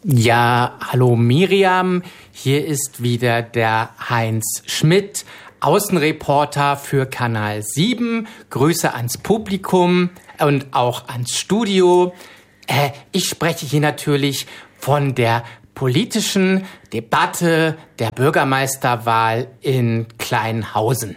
Ja, hallo Miriam, hier ist wieder der Heinz Schmidt, Außenreporter für Kanal 7. Grüße ans Publikum und auch ans Studio. Ich spreche hier natürlich von der politischen Debatte der Bürgermeisterwahl in Kleinhausen.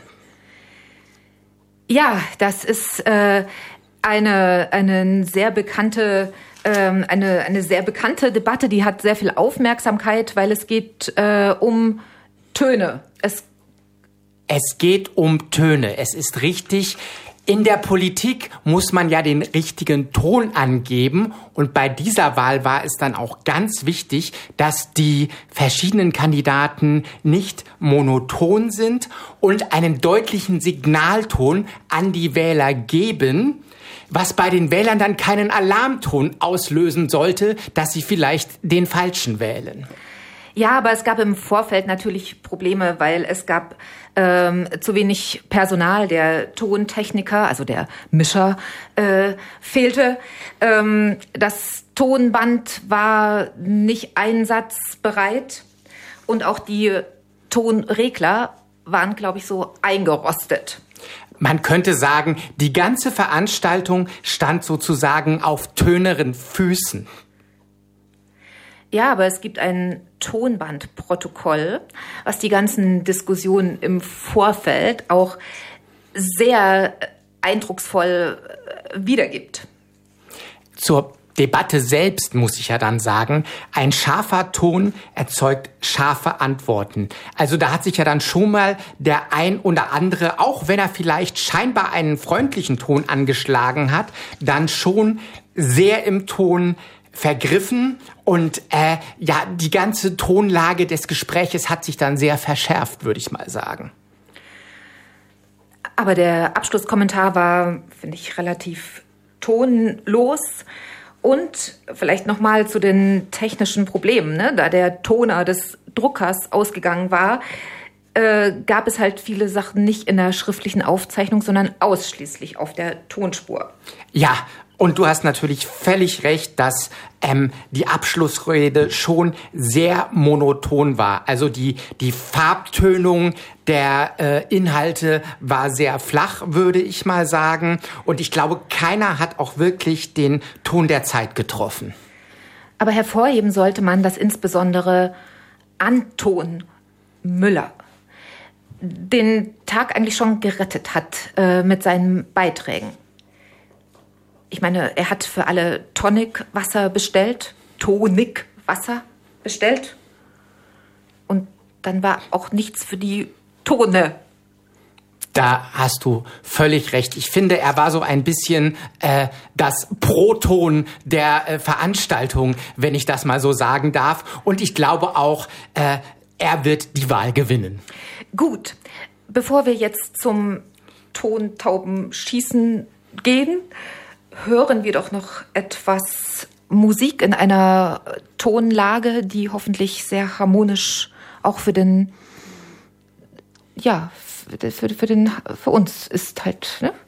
Ja, das ist eine sehr bekannte Debatte, die hat sehr viel Aufmerksamkeit, weil es geht um Töne. Es geht um Töne, es ist richtig. In der Politik muss man ja den richtigen Ton angeben und bei dieser Wahl war es dann auch ganz wichtig, dass die verschiedenen Kandidaten nicht monoton sind und einen deutlichen Signalton an die Wähler geben, was bei den Wählern dann keinen Alarmton auslösen sollte, dass sie vielleicht den Falschen wählen. Ja, aber es gab im Vorfeld natürlich Probleme, weil es gab zu wenig Personal. Der Tontechniker, also der Mischer, fehlte. Das Tonband war nicht einsatzbereit und auch die Tonregler waren, glaube ich, so eingerostet. Man könnte sagen, die ganze Veranstaltung stand sozusagen auf töneren Füßen. Ja, aber es gibt ein Tonbandprotokoll, was die ganzen Diskussionen im Vorfeld auch sehr eindrucksvoll wiedergibt. Zur Debatte selbst muss ich ja dann sagen, ein scharfer Ton erzeugt scharfe Antworten. Also da hat sich ja dann schon mal der ein oder andere, auch wenn er vielleicht scheinbar einen freundlichen Ton angeschlagen hat, dann schon sehr im Ton vergriffen und die ganze Tonlage des Gespräches hat sich dann sehr verschärft, würde ich mal sagen. Aber der Abschlusskommentar war, finde ich, relativ tonlos. Und vielleicht nochmal zu den technischen Problemen, ne? Da der Toner des Druckers ausgegangen war, gab es halt viele Sachen nicht in der schriftlichen Aufzeichnung, sondern ausschließlich auf der Tonspur. Ja, und du hast natürlich völlig recht, dass die Abschlussrede schon sehr monoton war. Also die Farbtönung der Inhalte war sehr flach, würde ich mal sagen. Und ich glaube, keiner hat auch wirklich den Ton der Zeit getroffen. Aber hervorheben sollte man, dass insbesondere Anton Müller den Tag eigentlich schon gerettet hat mit seinen Beiträgen. Ich meine, er hat für alle Tonic-Wasser bestellt, Tonic-Wasser bestellt. Und dann war auch nichts für die Tone. Da hast du völlig recht. Ich finde, er war so ein bisschen das Proton der Veranstaltung, wenn ich das mal so sagen darf. Und ich glaube auch, er wird die Wahl gewinnen. Gut, bevor wir jetzt zum Tontaubenschießen gehen, hören wir doch noch etwas Musik in einer Tonlage, die hoffentlich sehr harmonisch auch für uns ist halt, ne?